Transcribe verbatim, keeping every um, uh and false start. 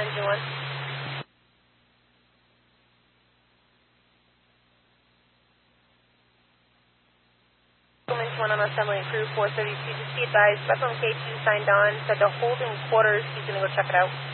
Engine one. Engine one on assembly and crew four thirty-two. Just be advised, Buffalo K two signed on, said the holding quarters, he's going to go check it out.